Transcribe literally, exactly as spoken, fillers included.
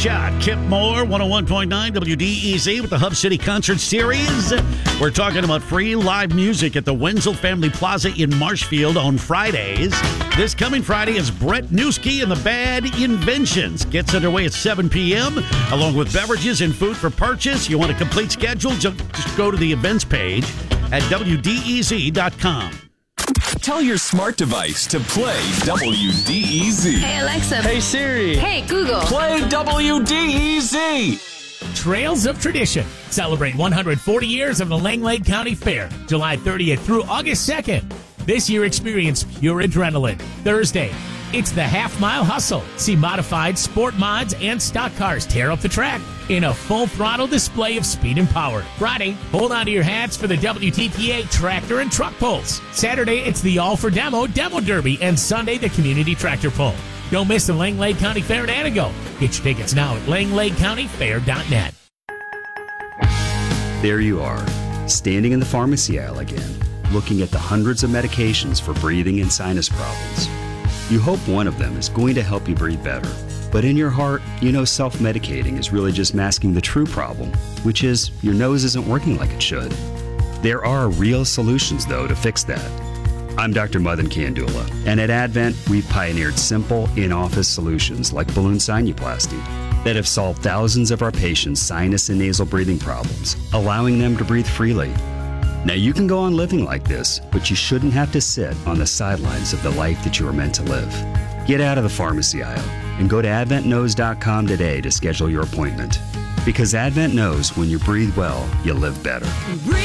Shot. Kip Moore, one oh one point nine W D E Z with the Hub City Concert Series. We're talking about free live music at the Wenzel Family Plaza in Marshfield on Fridays. This coming Friday is Brett Newski and the Bad Inventions. Gets underway at seven p.m. along with beverages and food for purchase. You want a complete schedule? Just go to the events page at W D E Z dot com. Tell your smart device to play W D E Z. Hey, Alexa. Hey, Siri. Hey, Google. Play W D E Z. Trails of Tradition. Celebrate one hundred forty years of the Langlade County Fair, July thirtieth through August second. This year, experience pure adrenaline. Thursday, it's the Half Mile Hustle. See modified sport mods and stock cars tear up the track in a full-throttle display of speed and power. Friday, hold on to your hats for the W T P A tractor and truck pulls. Saturday, it's the All for Demo Demo Derby, and Sunday, the Community Tractor Pull. Don't miss the Langlade County Fair at Antigo. Get your tickets now at langlade county fair dot net. There you are, standing in the pharmacy aisle again, looking at the hundreds of medications for breathing and sinus problems. You hope one of them is going to help you breathe better. But in your heart, you know self-medicating is really just masking the true problem, which is your nose isn't working like it should. There are real solutions, though, to fix that. I'm Doctor Madan Kandula, and at Advent, we've pioneered simple, in-office solutions like balloon sinuplasty that have solved thousands of our patients' sinus and nasal breathing problems, allowing them to breathe freely. Now, you can go on living like this, but you shouldn't have to sit on the sidelines of the life that you were meant to live. Get out of the pharmacy aisle and go to advent nose dot com today to schedule your appointment. Because Advent knows when you breathe well, you live better.